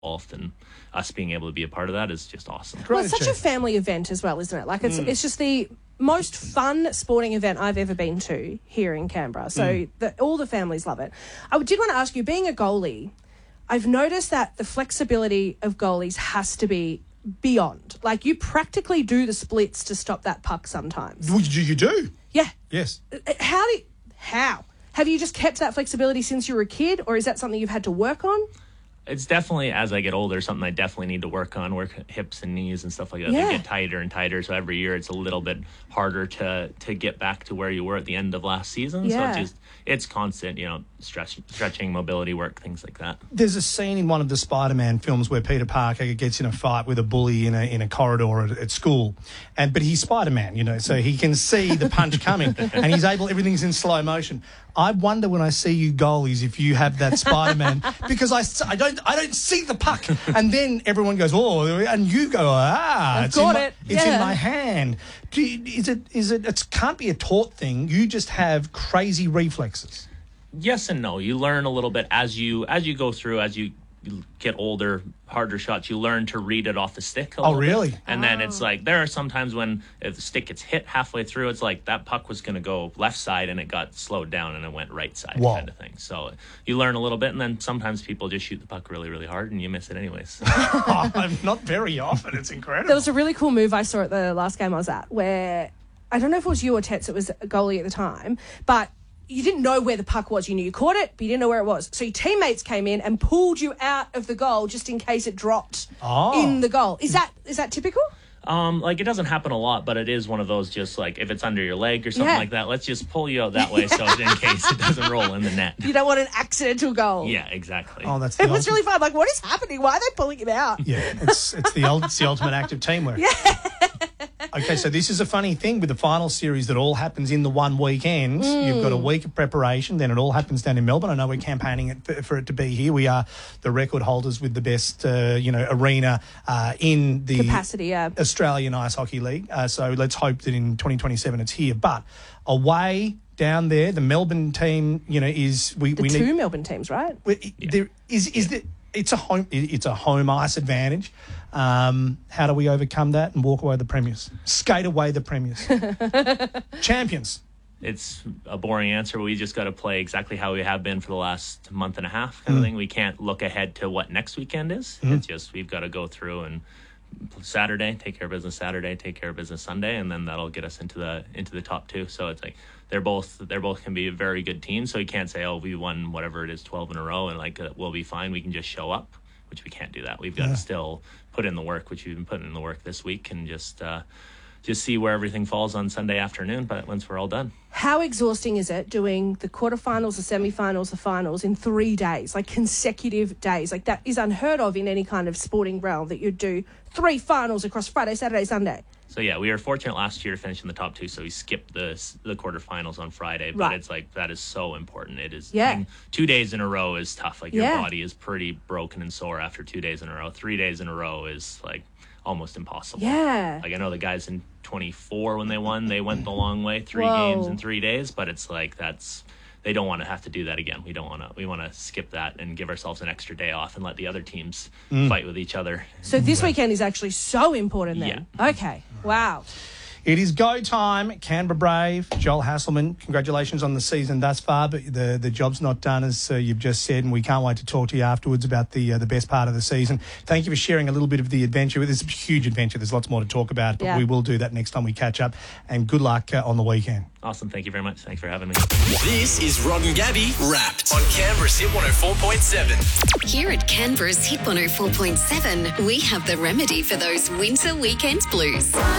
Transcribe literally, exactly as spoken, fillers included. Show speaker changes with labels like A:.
A: involved, and us being able to be a part of that is just awesome.
B: Well, it's such a family event as well, isn't it? Like it's mm. it's just the most fun sporting event I've ever been to here in Canberra. So mm. the, all the families love it. I did want to ask you, being a goalie, I've noticed that the flexibility of goalies has to be beyond. Like, you practically do the splits to stop that puck sometimes.
C: You, you do?
B: Yeah.
C: Yes.
B: How do you, how? Have you just kept that flexibility since you were a kid, or is that something you've had to work on?
A: It's definitely, as I get older, something I definitely need to work on, work hips and knees and stuff like that.
B: Yeah.
A: They get tighter and tighter, so every year it's a little bit harder to to get back to where you were at the end of last season.
B: Yeah.
A: So it's just, it's constant, you know, stretch, stretching, mobility work, things like that.
C: There's a scene in one of the Spider-Man films where Peter Parker gets in a fight with a bully in a in a corridor at, at school, and but he's Spider-Man, you know, so he can see the punch coming, and he's able, everything's in slow motion. I wonder when I see you goalies if you have that Spider-Man, because I, I don't I don't see the puck, and then everyone goes, oh, and you go, ah,
B: I've
C: it's
B: got
C: in my,
B: it.
C: it's
B: Yeah.
C: in my hand. Do you, is it is it it can't be a taught thing. You just have crazy reflexes.
A: Yes and no. You learn a little bit as you as you go through, as you get older, harder shots, you learn to read it off the stick a
C: Oh,
A: little
C: really?
A: bit. And then it's like, there are some times when if the stick gets hit halfway through, it's like that puck was going to go left side and it got slowed down and it went right side.
C: Whoa.
A: Kind of thing. So you learn a little bit, and then sometimes people just shoot the puck really, really hard and you miss it anyways.
C: Oh, not very often. It's incredible.
B: There was a really cool move I saw at the last game I was at where, I don't know if it was you or Tets, it was a goalie at the time, but you didn't know where the puck was. You knew you caught it, but you didn't know where it was. So your teammates came in and pulled you out of the goal just in case it dropped
C: Oh.
B: in the goal. Is that is that typical?
A: Um, like, it doesn't happen a lot, but it is one of those, just like if it's under your leg or something
B: Yeah.
A: like that, let's just pull you out that way so in case it doesn't roll in the net.
B: You don't want an accidental goal.
A: Yeah, exactly.
C: Oh, that's the
B: It was
C: ultimate-
B: really fun. Like, what is happening? Why are they pulling him out?
C: Yeah, it's it's the ul- it's the ultimate act of teamwork. Yeah. Okay, so this is a funny thing with the final series that all happens in the one weekend.
B: Mm.
C: You've got a week of preparation, then it all happens down in Melbourne. I know we're campaigning it for, for it to be here. We are the record holders with the best, uh, you know, arena uh, in the
B: Capacity, yeah.
C: Australian Ice Hockey League. Uh, so let's hope that in twenty twenty-seven it's here. But away down there, the Melbourne team, you know, is we
B: The
C: we
B: two
C: need.
B: Melbourne teams, right?
C: We, There is is there, it's a home it's a home ice advantage. Um, how do we overcome that and walk away the premiers? Skate away the premiers. Champions.
A: It's a boring answer. We just got to play exactly how we have been for the last month and a half kind of thing. We can't look ahead to what next weekend is. It's just we've got to go through and Saturday, take care of business Saturday, take care of business Sunday, and then that'll get us into the into the top two. So it's like they're both they're both can be a very good team. So you can't say, oh, we won whatever it is twelve in a row and like uh, we'll be fine. We can just show up, which we can't do that. We've got
C: Yeah.
A: to still put in the work, which we've been putting in the work this week, and just uh, just see where everything falls on Sunday afternoon. But once we're all done.
B: How exhausting is it doing the quarterfinals, the semi-finals, the finals in three days, like consecutive days? Like, that is unheard of in any kind of sporting realm, that you'd do three finals across Friday, Saturday, Sunday.
A: So yeah, we were fortunate last year to finish in the top two, so we skipped the the quarterfinals on Friday. But
B: Right.
A: it's like that is so important. It is.
B: Yeah.
A: I mean, two days in a row is tough. Like your
B: Yeah.
A: body is pretty broken and sore after two days in a row. Three days in a row is like almost impossible.
B: Yeah.
A: Like I know the guys in twenty-four when they won, they went the long way, three
B: Whoa.
A: games in three days. But it's like that's. They don't want to have to do that again. We don't want to. We want to skip that and give ourselves an extra day off and let the other teams fight with each other.
B: So this weekend is actually so important then. Okay. Wow.
C: It is go time. Canberra Brave, Joel Hasselman, congratulations on the season thus far, but the, the job's not done, as uh, you've just said, and we can't wait to talk to you afterwards about the uh, the best part of the season. Thank you for sharing a little bit of the adventure. It's a huge adventure. There's lots more to talk about, but
B: Yeah.
C: we will do that next time we catch up, and good luck uh, on the weekend.
A: Awesome. Thank you very much. Thanks for having me.
D: This is Rod and Gabby Wrapped on Canberra's Hit one oh four point seven.
E: Here at Canberra's Hit one oh four point seven, we have the remedy for those winter weekend blues.